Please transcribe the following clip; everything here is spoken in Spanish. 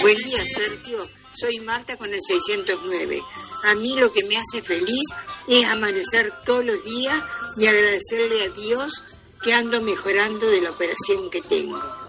Buen día, Sergio. Soy Marta con el 609. A mí lo que me hace feliz es amanecer todos los días y agradecerle a Dios que ando mejorando de la operación que tengo.